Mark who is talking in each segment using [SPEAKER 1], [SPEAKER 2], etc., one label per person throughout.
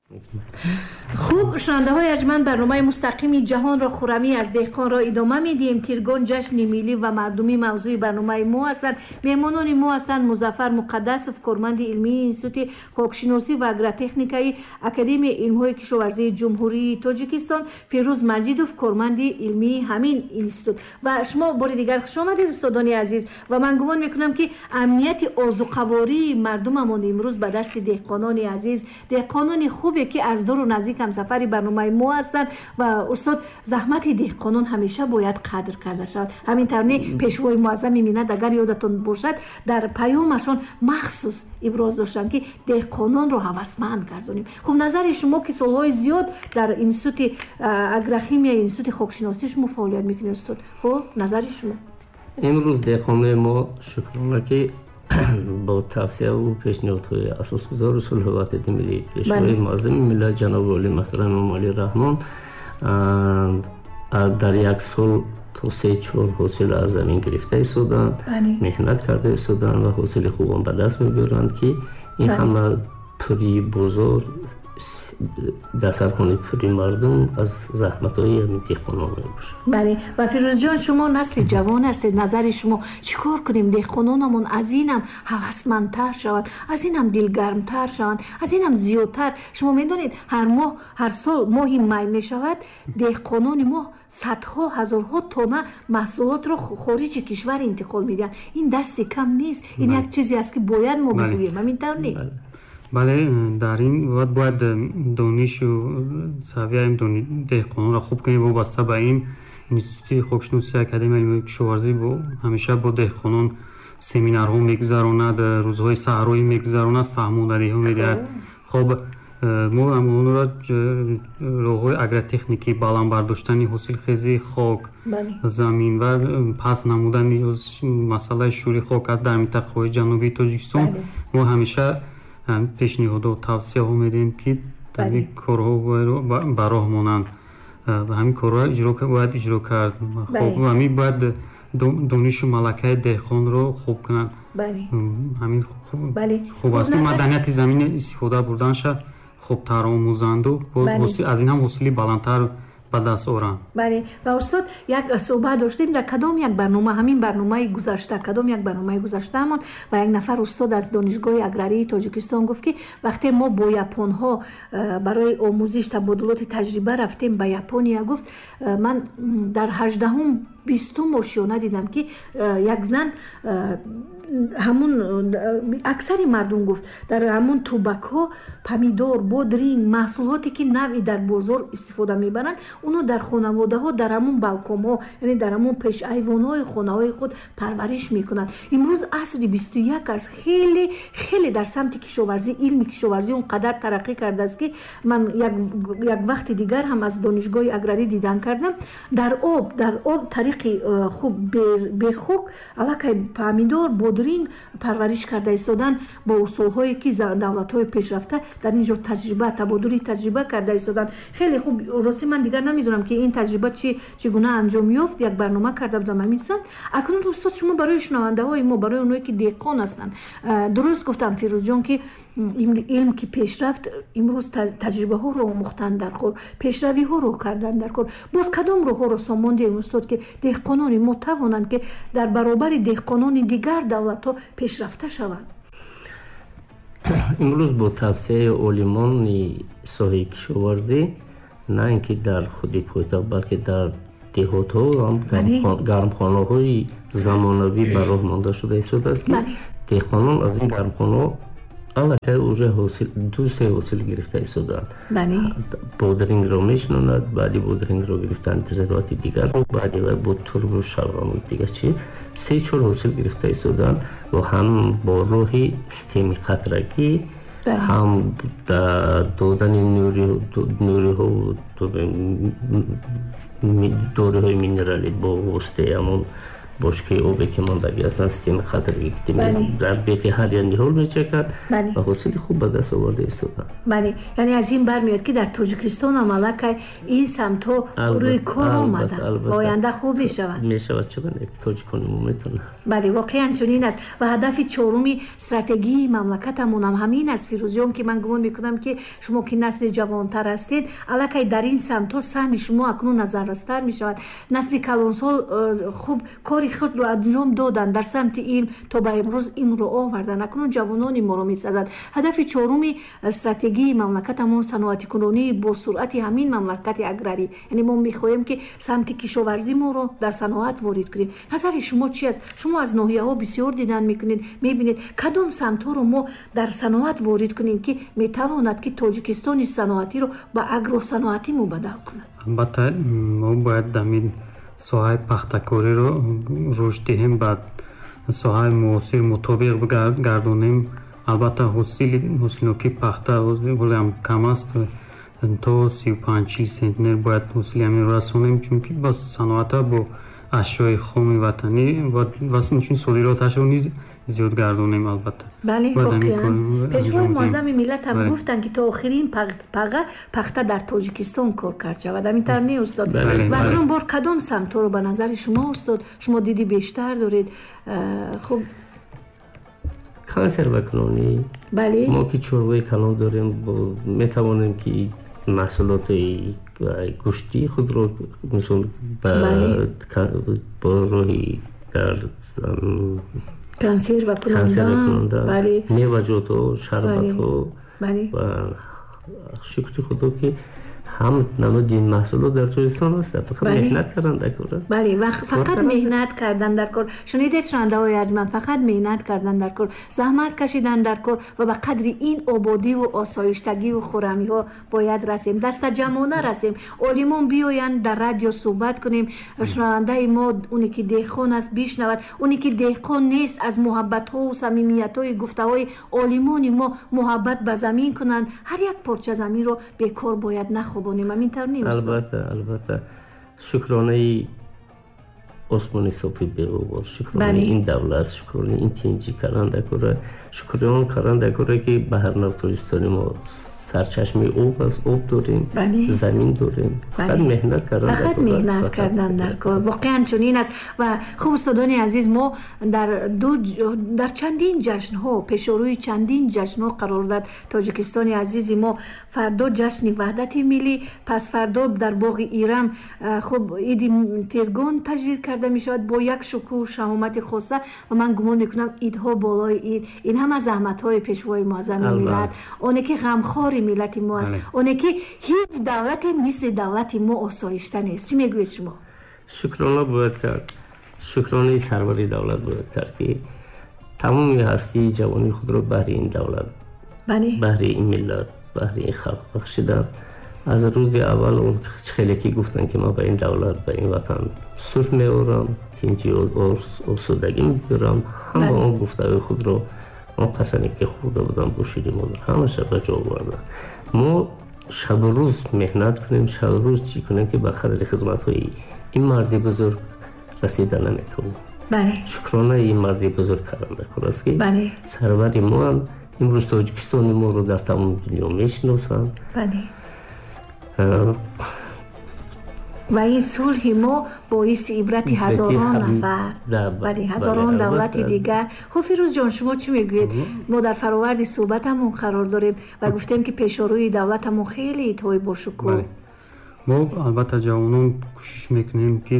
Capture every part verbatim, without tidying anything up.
[SPEAKER 1] خوب شنونده های ارجمند، برنامه مستقیم جهان را خرمی از دهقان را ادامه میدیم. تیرگان جشن ملی و مردمی موضوع برنامه ما هستند. مهمانان ما هستند مظفر مقدسов، کارمند علمی انستیتوت خاکشناسی و اگرتکنیکای اکادمی علم‌های کشاورزی جمهوری تاجیکستان، فیروز مجیدوف، کارمند علمی همین انستیتوت. و شما بار دیگر خوش آمدید استادان عزیز. و من گمان میکنم که امنیت آذوقه‌واری مردممان امروز به دست دهقانان عزیز، دهقانان خوبی که از دور و نزدیک هم سفری برنامه ما هستند و استاد زحمت دهقانان همیشه باید قدر کرده شود. همین طوری پیشوای معظم مینت اگر یادتون باشد در پیامشون مخصوص ابراز داشتن که دهقانان رو هوسمند گردونیم. خب نظر شما که سالهای زیاد در انستیتوت اگروکیمی انستیتوت خاکشناسی شما فعالیت میکنید استاد، خب نظر شما؟
[SPEAKER 2] امروز دهقانان ما شکرانه که با توصیه و پیشنهادهای اساسگذار رسول حکومت ملی پیشوای معظم ملت جناب والی محترم امام علی رحمان در یک سال تا سه چهار حاصل از زمین گرفته ایستادند، محنت کرده ایستادند و حاصل خوبان به دست می‌آورند که این همه پوری بزرگ دسترخوان پوری مردم از زحمت‌های دهقانان باشه.
[SPEAKER 1] بله. و فیروز جان شما نسل جوان هستید، نظر شما چیکار کنیم دهقانانمون از اینم هوسمندتر شوند، از اینم دلگرمتر شوند، از اینم زیادتر؟ شما میدونید هر ماه هر سال ماهی می میشود دهقانان ما صدها هزارها تونه محصولات رو خارج کشور انتقال میدن. این دست کم نیست، این یک چیزی است که باید ما بگوییم. همینطور نیست؟
[SPEAKER 3] بله، در این وقت باید دانش و سویه دهقانان را خوب کنیم. وابسته به این انستیتوت خاکشناسی اکادمی علمی کشاورزی با همیشه با دهقانان سمینارها میگذراند، روزهای سحرایی میگذراند، فهماندهی ها میدهد. خب ما اون را راههای اگرتکنیکی، بالان برداشتن حاصل خیزی خاک، زمین و پس نمودن مسئله شوری خاک از در منطقه جنوبی تاجیکستان ما همیشه پیشنهاد و توصیه ها میدیم که این کارها براه مانند و همین کارها اجرا باید اجرا کرد. خب همین باید دانش و ملکه دهقان رو خوب کنند. همین خوب است که مدنیت زمین استفاده بردن شد خوب تر آموزند و از این هم حاصلی بلندتر به دست آورند.
[SPEAKER 1] بله. و استاد یک صحبت داشتیم در کدام یک برنامه، همین برنامه گذشته، کدام یک برنامه گذشتهمان و یک نفر استاد از دانشگاه اگراری تاجیکستان گفت که وقتی ما با یپون ها برای آموزش تبادلات تجربه رفتیم به یپونیا، گفت من در هجدهم بیستم آشیانه دیدم که یک زن همون اکثر مردم گفت در همون توبک‌ها پمیدور، بادرینگ، محصولاتی که نوعی در بازار استفاده میبرن اونو در خانواده ها در همون بالکن ها، یعنی در همون پیش ایوان های خانه های خود پرورش میکنن. امروز عصر بیست و یک است، خیلی خیلی در سمت کشاورزی، علم کشاورزی اونقدر ترقی کرده است که من یک یک وقت دیگر هم از دانشگاه اگراری دیدن کردم در آب در آب طریق خوب به خوک علاقه پمیدور، بادرینگ پرورش کرده ایستادن با اصول‌هایی که دولت‌های پیشرفته در اینجا تجربه تبادل تجربه کرده ایستادن. خیلی خوب. راستی من دیگر نمیدونم که این تجربه چی چگونه انجام یافت. یک برنامه کرده بودم همین سن. اکنون استاد شما برای شنونده‌های ما، برای اونایی که دهقان هستن، درست گفتم فیروز جان که علم که پیشرفت امروز تجربه ها رو آموختن در کار، پیشروی ها رو کردن در کار. باز کدام راه ها رو ساماندیم استاد که دهقانان ما توانند که در برابر دهقانان دیگر دولت ها پیشرفته شوند؟
[SPEAKER 2] امروز با توصیه عالمان ساحه کشاورزی نه اینکه در خود پایتخت بلکه در دهات ها هم گرمخانه های زمانوی براه مانده شده ایستاد است که دهقانان از این گرمخانه علاقه اوجه حاصل دو سه حاصل گرفته ایستادند. بادرینگ را میشناند، بعدی بادرینگ را گرفتن زراعت دیگر رو، بعدی با ترب و شلغم دیگر چی سه چهار حاصل گرفته ایستادند و هم با راهی سیستم خطرکی هم دادن نوری نوری ها و دوره های مینرالی با واسطه همون бошкаи обе ки мондагӣ ҳастанд системаи хатаргӣ ки дар беқи ҳар як ниҳол мечакад ва ҳосили хуб ба даст оварда истоданд.
[SPEAKER 1] бале яъне аз ин бармеёд ки дар тоҷикистон ҳам аллакай ин самтҳо рӯи кор омаданд ва оянда хуб мешавад
[SPEAKER 2] мешавад чунин тоҷикони мо метавонанд.
[SPEAKER 1] бале воқеан чунин аст ва ҳадафи чоруми стратегии мамлакатамон ҳам ҳамин аст. фирӯзиён ки ман гумон мекунам ки шумо ки насли ҷавонтар ҳастед аллакай дар ин самтҳо саҳми шумо акнун назаррастар мешавад. насли калонсол хуб кори худро анҷом доданд дар самти илм то ба имрӯз инро оварданд. акнун ҷавонони моро месазад. ҳадафи чоруми стратегии мамлакатамон саноатикунонии бо суръати ҳамин мамлакати аграрӣ, яъне мо мехоҳем ки самти кишоварзӣ моро дар саноат ворид кунем. назари шумо чи аст? шумо аз ноҳияҳо бисёр дидан мекунед, мебинед кадом самтҳоро мо дар саноат ворид кунем ки метавонад ки тоҷикистони саноатиро ба агросаноатӣ мубаддал кунад.
[SPEAKER 3] албатта мо бояд дамин соҳаи пахтакориро рушд диҳем, ба соҳаи муосир мутобиқ гардонем. албатта ҳосили ҳосилноки пахта ҳолиам кам аст, то сию панҷ чил центнер бояд ҳосили ҳаминро расонем, чунки ба саноата бо ашёи хоми ватанӣ ва инчун содироташро низ зиёд гардонем. албатта
[SPEAKER 1] бале воқеан пешвои муаззами миллат ҳам гуфтанд ки то охирин пага пахта дар тоҷикистон кор кард шавад. ҳаминтар не устод? ва акнун бор кадом самтҳоро ба назари шумо устод шумо диди бештар доред? хуб
[SPEAKER 2] консервакунонӣ
[SPEAKER 1] бале
[SPEAKER 2] мо ки чорвои калон дорем метавонем ки маҳсулоти гӯшти худро мисол бо роҳи дар
[SPEAKER 1] консерва кунанда
[SPEAKER 2] меваҷотҳо шарбатҳо ва шукри худо ки ҳам намуди маҳсулот дар тоҷикистон аст. фақат меҳнат кардан дар кор аст.
[SPEAKER 1] бале ва фақат меҳнат кардан дар кор. шунидед шунавандаҳои арҷманд, фақат меҳнат кардан дар кор, заҳмат кашидан дар кор ва ба қадри ин ободиву осоиштагиву хӯрамиҳо бояд расем. дастаҷамона расем. олимон биёянд дар радио суҳбат кунем. шунавандаи мо оне ки деҳқон аст бишнавад, оне ки деҳқон нест аз муҳаббатҳоу самимиятҳои гуфтаҳои олимони мо муҳаббат ба замин кунанд. ҳар як порча заминро бекор бояд нахобонем.
[SPEAKER 2] албатта албатта шукронаи осмони софи беғубор, шукронаи ин давлат, шукронаи ин тинҷи карандакора, шукрон карандакора ки ба ҳар нав тоҷикистони мо сарчашмаи об аст, об дорем, замин дорем. фақат меҳнат кардан
[SPEAKER 1] фақат меҳнат кардан дар кор. воқеан чунин аст. ва хуб устодони азиз, мо дар ду дар чандин ҷашнҳо, пешорӯи чандин ҷашнҳо қарор дод. тоҷикистони азизи мо фардо ҷашни ваҳдати миллӣ, пас фардо дар боғи ирам хуб иди тиргон таҷриб карда мешавад бо як шукӯҳ шаҳомати хоса. ва ман гумон мекунам идҳо болои ид ин ҳама заҳматҳои пешвои муаззами миллат, оне ки ғамхори миллати мо аст, оне ки ҳеҷ давлате мисли давлати мо осоишта нест. чӣ мегӯед шумо?
[SPEAKER 2] шукрона бояд кард, шукронаи сарвари давлат бояд кард ки тамоми ҳастии ҷавонии худро баҳри ин давлат, баҳри ин миллат, баҳри ин халқ бахшиданд. аз рӯзи аввал хеле ки гуфтанд ки ман ба ин давлат, ба ин ватан сулҳ меорам, тинҷи осудагӣ мебирам, ҳама он гуфтаҳои худро он қасаме ки хурда будам бо шири модар ҳамаша ба ҷо овардам. мо шабу рӯз меҳнат кунем, шабу рӯз чӣ кунем ки ба қадри хизматҳои ин марди бузург расида наметавонем. шукронаи ин марди бузург карандакор аст ки сарвари мо ҳам имрӯз тоҷикистони моро дар тамоми дунё мешиносанд.
[SPEAKER 1] ва ин сулҳи мо боиси ибрати ҳазорон нафар, бале ҳазорон давлати дигар. хуб фирӯз ҷон, шумо чӣ мегӯед? мо дар фароварди суҳбатамон қарор дорем ва гуфтем ки пешорӯи давлатамон хеле идҳои бошукӯҳ.
[SPEAKER 3] мо албатта ҷавонон кӯшиш мекунем ки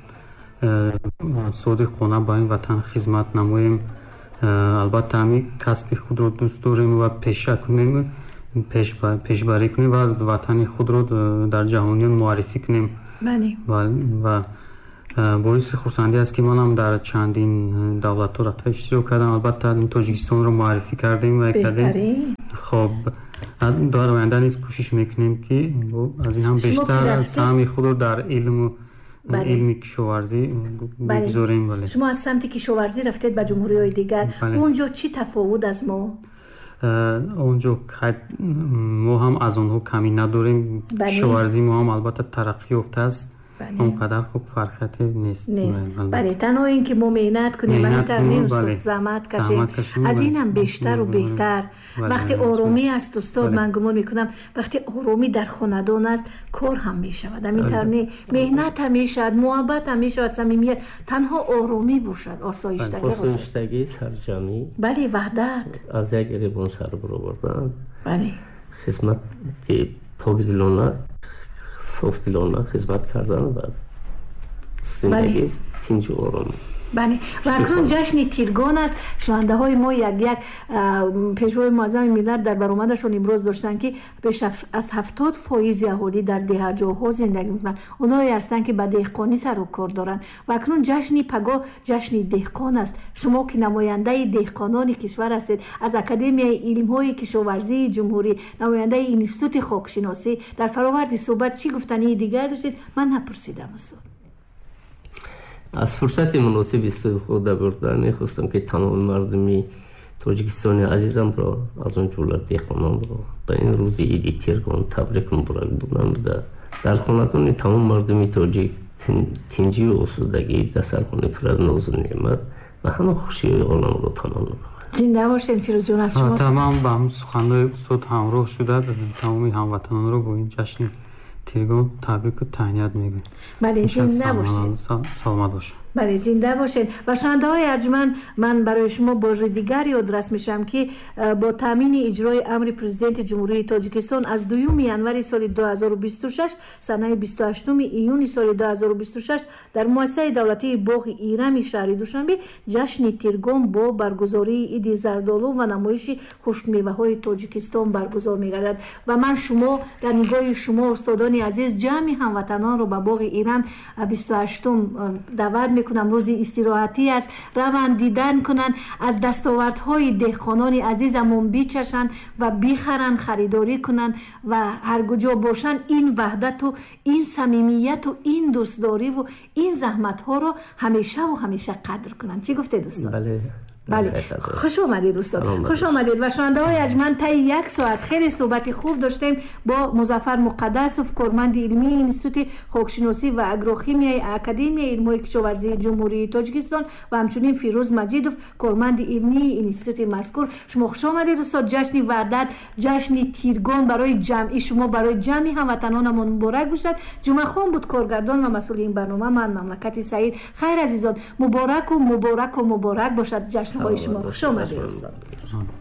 [SPEAKER 3] содиқона ба ин ватан хизмат намоем. албатта ҳамин касби худро дӯст дорем ва пеша кунем, пешбарӣ кунем ва ватани худро дар ҷаҳониён муаррифӣ кунем. ва боиси хурсандӣ аст ки манам дар чандин давлатҳо рафта иштирок кардам. албатта тоҷикистонро муаррифӣ кардем ва кардем. хоб дар оянда низ кӯшиш мекунем ки аз ин ҳам бештар саҳми худро дар илму илми кишоварзӣ бигузорем.
[SPEAKER 1] шумо аз самти кишоварзӣ рафтед ба ҷумҳуриҳои дигар. онҷо чӣ тафовут аз мо?
[SPEAKER 3] онҷо мо ҳам аз онҳо камӣ надорем. кишоварзӣ мо ҳам албатта тараққӣ ёфтааст. اون قدر خوب فرقیتی نیست.
[SPEAKER 1] بله تنها این که ما مهنت کنیم و تمرین استاد زحمت کشیم از این هم بیشتر و بهتر. وقتی آرومی است استاد من گمان میکنم وقتی آرومی در خاندان است کار هم میشود. همین مهنت هم میشود، محبت هم میشود، صمیمیت. تنها آرومی باشد، آسایشتگی باشد،
[SPEAKER 2] آسایشتگی، سرجمی،
[SPEAKER 1] بله وحدت،
[SPEAKER 2] از یک گریبان سر برآوردن،
[SPEAKER 1] بله
[SPEAKER 2] خدمت پاکدلانه، صافدلانه خدمت کردن و زندگی تنج و آرام.
[SPEAKER 1] بله و اکنون جشن تیرگان است. شنونده های ما یک یک پیشوای معظم ملت در برآمدشون امروز داشتن که بیش از هفتاد فایز اهالی در دهجاها زندگی میکنن. اونایی هستن که به دهقانی سر و کار دارن و اکنون جشن پگاه جشن دهقان است. شما که نماینده دهقانان کشور هستید، از اکادمی علم های کشاورزی جمهوری، نماینده اینستیتوت خاکشناسی، در فراورد صحبت چی گفتنی دیگر داشتید؟ من نپرسیدم استاد.
[SPEAKER 2] از فرصت مناسب استفاده خود بردم میخواستم که تمام مردمی تاجیکستان عزیزم را از اون جمله دهقانان را به این روز عید تیرگان تبریک مبارک بگویم. در خاندان تمام مردمی تاجیک تنجی و آسودگی در سرخانه پر از ناز و نعمت و همه خوشی عالم را تمام نماید.
[SPEAKER 1] زنده باشین فیروز جان. از شما
[SPEAKER 3] تمام با هم سخنهای استاد همراه شده تمامی هموطنان را با این جشن تیرگان تبریک و تهنیت میگم.
[SPEAKER 1] بله زنده باشین.
[SPEAKER 3] سلامت باشین.
[SPEAKER 1] بله زنده باشین. و شنونده های ارجمند من برای شما بار دیگر یادرس میشم که با تامین اجرای امر پرزیدنت جمهوری تاجیکستان از دوم ینوری سال دو هزار و بیست و شش سنه بیست و هشت ایون سال دو هزار و بیست و شش در مؤسسه دولتی باغ ایرم شهر دوشنبه جشن تیرگان با برگزاری عید زردآلو و نمایش خشک میوه های تاجیکستان برگزار میگردد و من شما در نگاه شما استادان عزیز جمع هموطنان رو به باغ ایرم بیست و هشت دعوت میکنم. روز استراحتی است، روان دیدن کنن، از دستاوردهای دهقانان عزیزمون بیچشن و بیخرن، خریداری کنن و هر کجا باشن این وحدت و این صمیمیت و این دوستداری و این زحمت ها رو همیشه و همیشه قدر کنن. چی گفته دوستان؟
[SPEAKER 2] بله
[SPEAKER 1] بله خوش آمدید دوستان، خوش آمدید. و شنونده های ارجمند تا یک ساعت خیلی صحبت خوب داشتیم با مظفر مقدسوف، کارمند علمی اینستیتوت خاکشناسی و اگروخیمی اکادمی علم‌های کشاورزی جمهوری تاجیکستان و همچنین فیروز مجیدوف، کارمند علمی اینستیتوت مذکور. شما خوش آمدید استاد. جشن وحدت، جشن تیرگان برای جمعی شما، برای جمعی هموطنانمون مبارک باشد. جمعه خان بود کارگردان و مسئول این برنامه. من مملکت سعید. خیر عزیزان، مبارک و مبارک و مبارک باشد جشن با شما. خوش آمدید استاد.